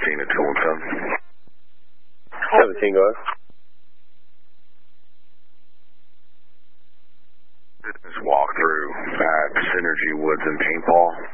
17 at 217. 17, go ahead. Just walk through at Synergy Woods and Paintball.